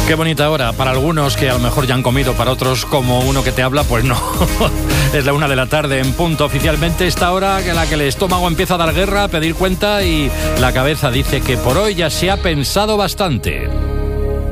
Qué bonita hora, para algunos que a lo mejor ya han comido, para otros como uno que te habla, pues no. Es la 1 de la tarde en punto. Oficialmente esta hora en la que el estómago empieza a dar guerra, a pedir cuenta y la cabeza dice que por hoy ya se ha pensado bastante.